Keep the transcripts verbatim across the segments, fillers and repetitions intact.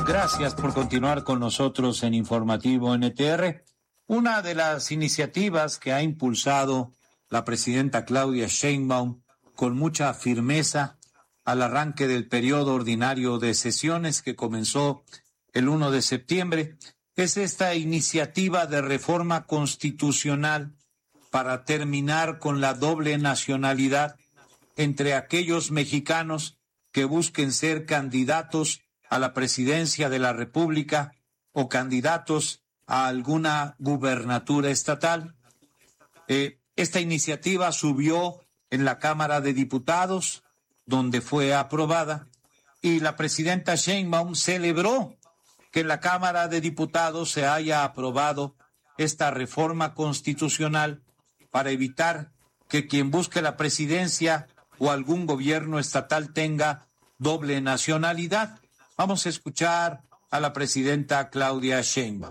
Gracias por continuar con nosotros en Informativo N T R. Una de las iniciativas que ha impulsado la presidenta Claudia Sheinbaum con mucha firmeza al arranque del periodo ordinario de sesiones que comenzó el primero de septiembre es esta iniciativa de reforma constitucional para terminar con la doble nacionalidad entre aquellos mexicanos que busquen ser candidatos a la presidencia de la República o candidatos a alguna gubernatura estatal. Eh, esta iniciativa subió en la Cámara de Diputados, donde fue aprobada, y la presidenta Sheinbaum celebró que en la Cámara de Diputados se haya aprobado esta reforma constitucional para evitar que quien busque la presidencia o algún gobierno estatal tenga doble nacionalidad. Vamos a escuchar a la presidenta Claudia Sheinbaum.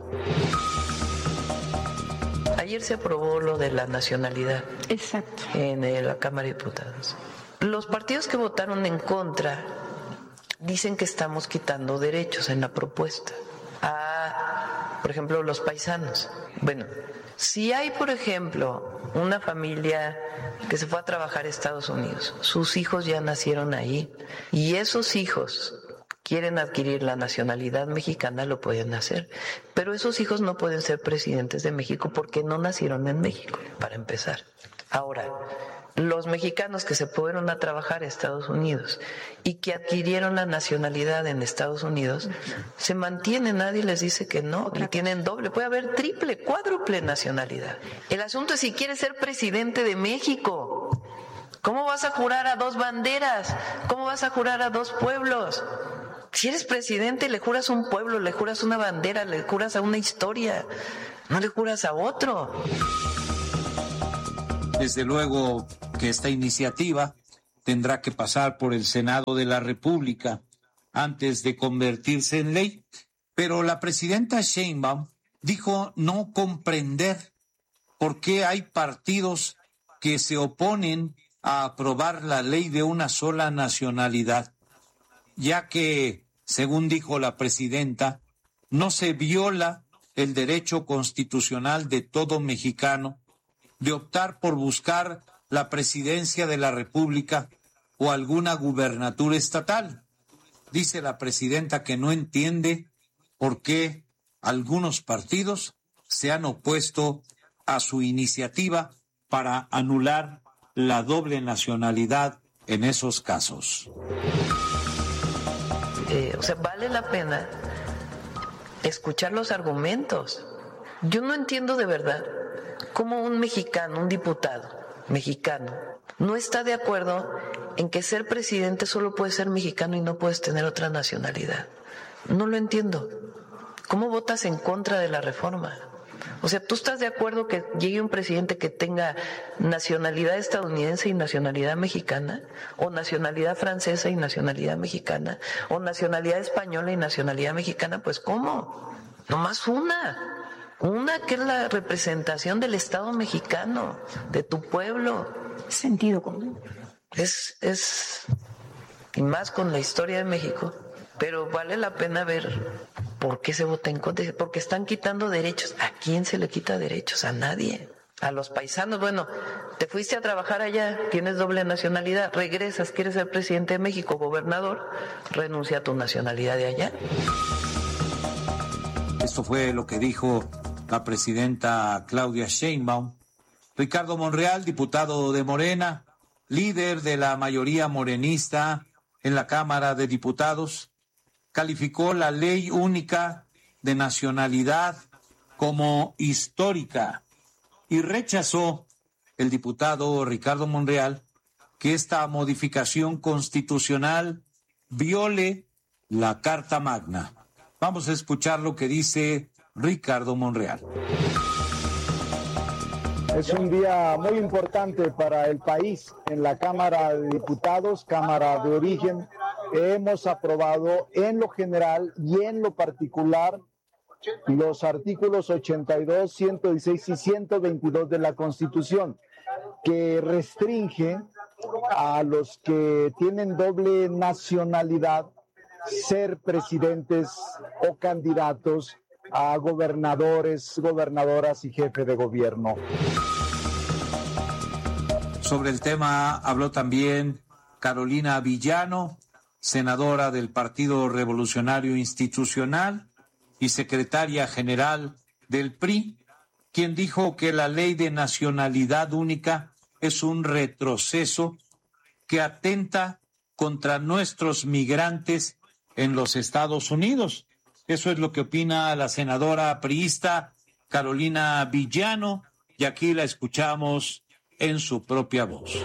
Ayer se aprobó lo de la nacionalidad. Exacto. En la Cámara de Diputados. Los partidos que votaron en contra dicen que estamos quitando derechos en la propuesta a, por ejemplo, los paisanos. Bueno, si hay, por ejemplo, una familia que se fue a trabajar a Estados Unidos, sus hijos ya nacieron ahí, y esos hijos quieren adquirir la nacionalidad mexicana, lo pueden hacer. Pero esos hijos no pueden ser presidentes de México porque no nacieron en México, para empezar. Ahora, los mexicanos que se fueron a trabajar a Estados Unidos y que adquirieron la nacionalidad en Estados Unidos, se mantienen, nadie les dice que no, y tienen doble, puede haber triple, cuádruple nacionalidad. El asunto es si quieres ser presidente de México. ¿Cómo vas a jurar a dos banderas? ¿Cómo vas a jurar a dos pueblos? Si eres presidente, le juras a un pueblo, le juras a una bandera, le juras a una historia, no le juras a otro. Desde luego que esta iniciativa tendrá que pasar por el Senado de la República antes de convertirse en ley, pero la presidenta Sheinbaum dijo no comprender por qué hay partidos que se oponen a aprobar la ley de una sola nacionalidad, ya que, según dijo la presidenta, no se viola el derecho constitucional de todo mexicano de optar por buscar la presidencia de la República o alguna gubernatura estatal. Dice la presidenta que no entiende por qué algunos partidos se han opuesto a su iniciativa para anular la doble nacionalidad en esos casos. Eh, o sea, vale la pena escuchar los argumentos. Yo no entiendo de verdad cómo un mexicano, un diputado mexicano, no está de acuerdo en que ser presidente solo puede ser mexicano y no puedes tener otra nacionalidad. No lo entiendo. ¿Cómo votas en contra de la reforma? O sea, ¿tú estás de acuerdo que llegue un presidente que tenga nacionalidad estadounidense y nacionalidad mexicana? ¿O nacionalidad francesa y nacionalidad mexicana? ¿O nacionalidad española y nacionalidad mexicana? Pues ¿cómo? Nomás una. Una que es la representación del Estado mexicano, de tu pueblo. Sentido común. Es, es, y más con la historia de México, pero vale la pena ver por qué se vota en contra, porque están quitando derechos. ¿A quién se le quita derechos? A nadie. A los paisanos, bueno, te fuiste a trabajar allá, tienes doble nacionalidad, regresas, quieres ser presidente de México, gobernador, renuncia a tu nacionalidad de allá. Esto fue lo que dijo la presidenta Claudia Sheinbaum. Ricardo Monreal, diputado de Morena, líder de la mayoría morenista en la Cámara de Diputados, calificó la ley única de nacionalidad como histórica y rechazó el diputado Ricardo Monreal que esta modificación constitucional viole la Carta Magna. Vamos a escuchar lo que dice Ricardo Monreal. Es un día muy importante para el país. En la Cámara de Diputados, Cámara de Origen, hemos aprobado en lo general y en lo particular los artículos ochenta y dos, ciento dieciséis y ciento veintidós de la Constitución, que restringe a los que tienen doble nacionalidad ser presidentes o candidatos a gobernadores, gobernadoras y jefe de gobierno. Sobre el tema habló también Carolina Villano, senadora del Partido Revolucionario Institucional y secretaria general del P R I, quien dijo que la ley de nacionalidad única es un retroceso que atenta contra nuestros migrantes en los Estados Unidos. Eso es lo que opina la senadora priista Carolina Villano, y aquí la escuchamos en su propia voz.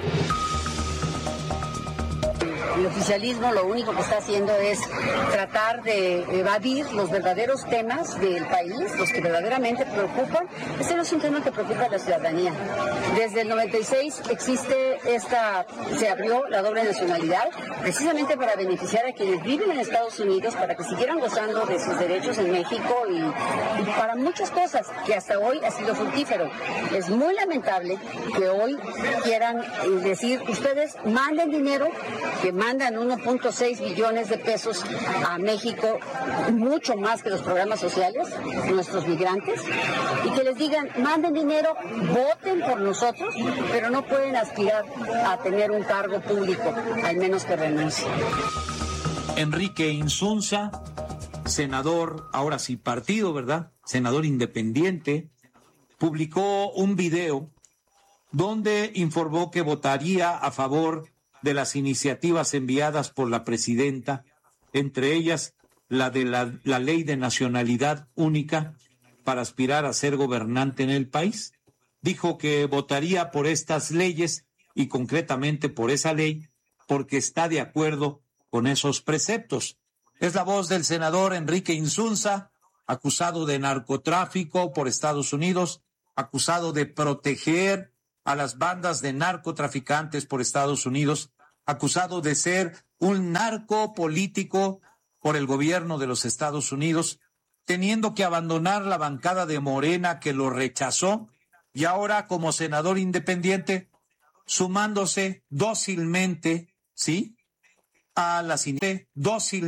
El oficialismo lo único que está haciendo es tratar de evadir los verdaderos temas del país, los que verdaderamente preocupan. Este no es un tema que preocupa a la ciudadanía. Desde el noventa y seis existe esta, se abrió la doble nacionalidad, precisamente para beneficiar a quienes viven en Estados Unidos, para que siguieran gozando de sus derechos en México y, y para muchas cosas que hasta hoy ha sido fructífero. Es muy lamentable que hoy quieran decir, ustedes manden dinero, que mandan uno punto seis billones de pesos a México, mucho más que los programas sociales, nuestros migrantes, y que les digan, manden dinero, voten por nosotros, pero no pueden aspirar a tener un cargo público, al menos que renuncien. Enrique Insunza, senador, ahora sí partido, ¿verdad? Senador independiente, publicó un video donde informó que votaría a favor de las iniciativas enviadas por la presidenta, entre ellas la de la, la ley de nacionalidad única para aspirar a ser gobernante en el país. Dijo que votaría por estas leyes y concretamente por esa ley porque está de acuerdo con esos preceptos. Es la voz del senador Enrique Insunza, acusado de narcotráfico por Estados Unidos, acusado de proteger a las bandas de narcotraficantes por Estados Unidos, acusado de ser un narco político por el gobierno de los Estados Unidos, teniendo que abandonar la bancada de Morena que lo rechazó, y ahora como senador independiente, sumándose dócilmente, ¿sí?, a las dócilmente